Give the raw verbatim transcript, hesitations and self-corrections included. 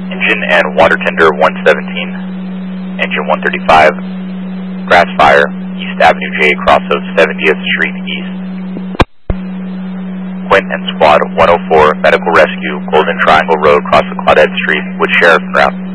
Engine and water tender one seventeen, engine one thirty-five, grass fire, East Avenue J, cross of seventieth Street East. Quint and Squad one oh four, medical rescue, Golden Triangle Road, cross of Claudette Street with sheriff en route.